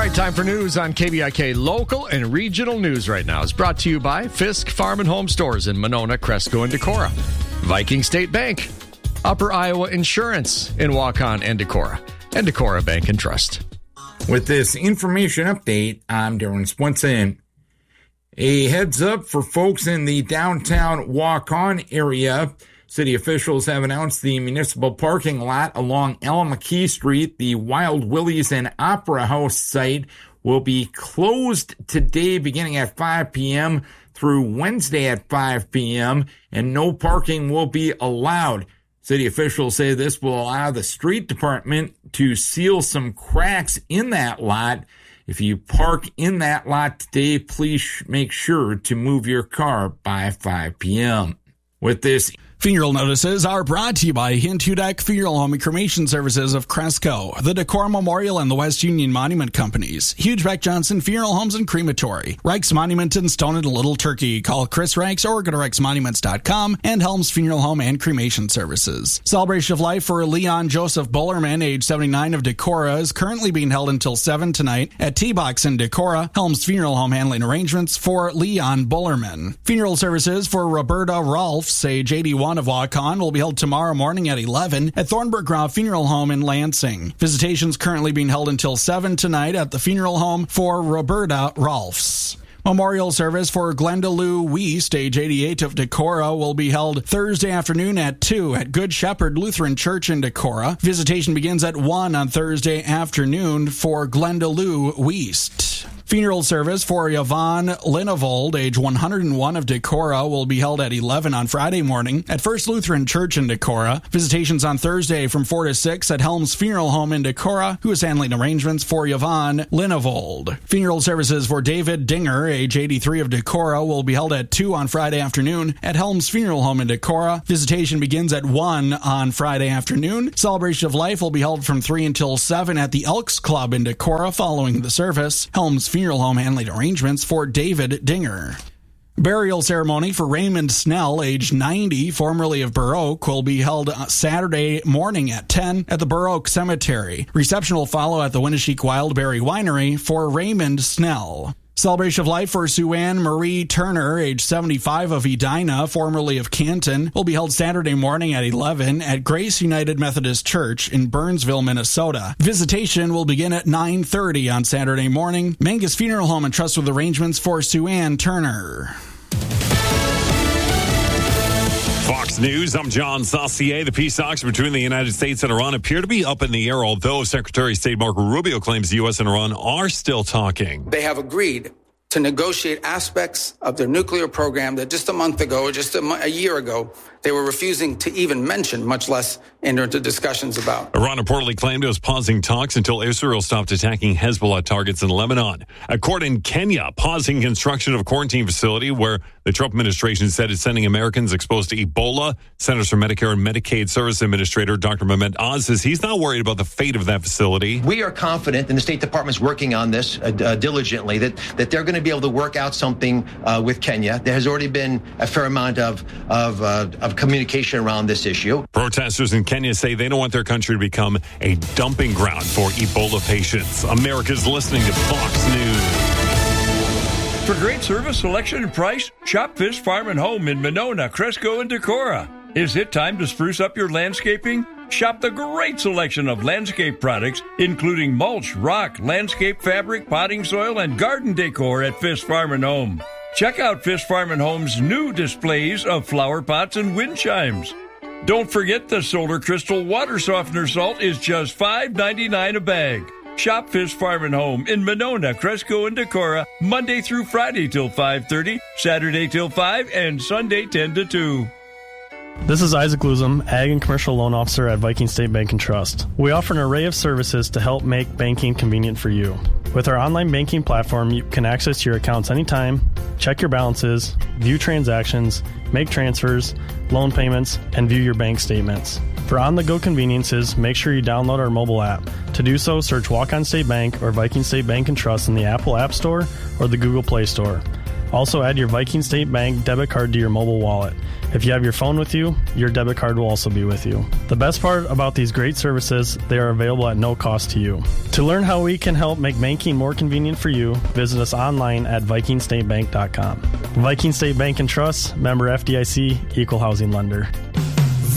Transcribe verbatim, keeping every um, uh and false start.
right, time for news on K B I K. Local and regional news right now is brought to you by Fisk Farm and Home Stores in Monona, Cresco, and Decorah. Viking State Bank, Upper Iowa Insurance in Waukon and Decorah, and Decorah Bank and Trust. With this information update, I'm Darren Swenson. A heads up for folks in the downtown Waukon area. City officials have announced the municipal parking lot along Alameda Street, the Wild Willie's and Opera House site, will be closed today beginning at five p.m. through Wednesday at five p.m., and no parking will be allowed. City officials say this will allow the street department to seal some cracks in that lot. If you park in that lot today, please make sure to move your car by five p.m. With this, funeral notices are brought to you by Hintudeck Funeral Home and Cremation Services of Cresco, the Decorah Memorial and the West Union Monument Companies, Hugebeck Johnson Funeral Homes and Crematory, Reichs Monument in Stone and Little Turkey. Call Chris Reichs or go to reichs monuments dot com, and Helms Funeral Home and Cremation Services. Celebration of life for Leon Joseph Bullerman, age seventy-nine, of Decorah, is currently being held until seven tonight at T-Box in Decorah. Helms Funeral Home handling arrangements for Leon Bullerman. Funeral services for Roberta Rolfs, age eighty-one, of Waukon, will be held tomorrow morning at eleven at Thornburg Grau Funeral Home in Lansing. Visitations currently being held until seven tonight at the funeral home for Roberta Rolfs. Memorial service for Glenda Lou Wiest, age eighty-eight, of Decorah, will be held Thursday afternoon at two at Good Shepherd Lutheran Church in Decorah. Visitation begins at one on Thursday afternoon for Glenda Lou Wiest. Funeral service for Yvonne Linevold, age one hundred one, of Decorah, will be held at eleven on Friday morning at First Lutheran Church in Decorah. Visitations on Thursday from four to six at Helms Funeral Home in Decorah, who is handling arrangements for Yvonne Linevold. Funeral services for David Dinger, age eighty-three, of Decorah, will be held at two on Friday afternoon at Helms Funeral Home in Decorah. Visitation begins at one on Friday afternoon. Celebration of life will be held from three until seven at the Elks Club in Decorah following the service. Helms Funeral Home handling arrangements for David Dinger. Burial ceremony for Raymond Snell, age ninety, formerly of Burr Oak, will be held Saturday morning at ten at the Burr Oak Cemetery. Reception will follow at the Winneshiek Wildberry Winery for Raymond Snell. Celebration of life for Sue Ann Marie Turner, age seventy-five, of Edina, formerly of Canton, will be held Saturday morning at eleven at Grace United Methodist Church in Burnsville, Minnesota. Visitation will begin at nine thirty on Saturday morning. Mangus Funeral Home and Trust with arrangements for Sue Ann Turner. Fox News, I'm John Saucier. The peace talks between the United States and Iran appear to be up in the air, although Secretary of State Marco Rubio claims the U S and Iran are still talking. They have agreed to negotiate aspects of their nuclear program that just a month ago, or just a, mo- a year ago, they were refusing to even mention, much less enter into discussions about. Iran reportedly claimed it was pausing talks until Israel stopped attacking Hezbollah targets in Lebanon. A court in Kenya pausing construction of a quarantine facility where the Trump administration said it's sending Americans exposed to Ebola. Centers for Medicare and Medicaid Service Administrator Doctor Mehmet Oz says he's not worried about the fate of that facility. We are confident, and the State Department's working on this uh, uh, diligently, that, that they're going to be able to work out something uh, with Kenya. There has already been a fair amount of, of, uh, of communication around this issue. Protesters in Kenya say they don't want their country to become a dumping ground for Ebola patients. America's listening to Fox News. For great service, selection, and price, shop Fisk Farm and Home in Monona, Cresco, and Decorah. Is it time to spruce up your landscaping? Shop the great selection of landscape products, including mulch, rock, landscape fabric, potting soil, and garden decor at Fisk Farm and Home. Check out Fisk Farm and Home's new displays of flower pots and wind chimes. Don't forget the Solar Crystal Water Softener Salt is just five ninety-nine a bag. Shop Fisk Farm and Home in Monona, Cresco, and Decorah, Monday through Friday till five thirty, Saturday till five, and Sunday ten to two. This is Isaac Luzum, Ag and Commercial Loan Officer at Viking State Bank and Trust. We offer an array of services to help make banking convenient for you. With our online banking platform, you can access your accounts anytime, check your balances, view transactions, make transfers, loan payments, and view your bank statements. For on-the-go conveniences, make sure you download our mobile app. To do so, search Walk-On State Bank or Viking State Bank and Trust in the Apple App Store or the Google Play Store. Also, add your Viking State Bank debit card to your mobile wallet. If you have your phone with you, your debit card will also be with you. The best part about these great services, they are available at no cost to you. To learn how we can help make banking more convenient for you, visit us online at viking state bank dot com. Viking State Bank and Trust, member F D I C, equal housing lender.